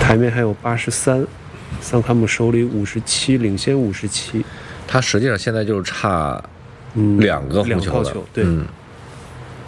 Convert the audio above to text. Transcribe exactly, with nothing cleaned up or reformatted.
台面还有八十三，桑卡姆手里五十七，领先五十七。 他实际上现在就是差两个红球了， 两套球，对。 嗯